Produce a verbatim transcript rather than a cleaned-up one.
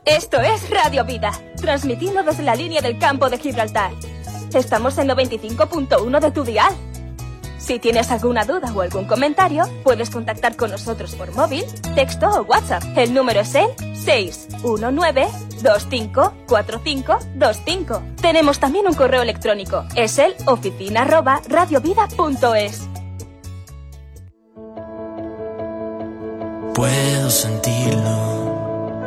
Esto es Radio Vida, transmitiendo desde la línea del campo de Gibraltar. Estamos en noventa y cinco punto uno de tu dial. Si tienes alguna duda o algún comentario, puedes contactar con nosotros por móvil, texto o WhatsApp. El número es el seis uno nueve, dos cinco cuatro cinco dos cinco. Tenemos también un correo electrónico. Es el oficina arroba radiovida punto es. Puedo sentirlo.